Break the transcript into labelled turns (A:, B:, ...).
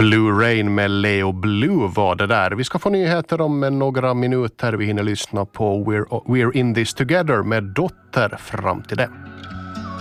A: Blue Rain med Leo Blue var det där. Vi ska få nyheter om några minuter. Vi hinner lyssna på We're in this together med Dotter fram till det.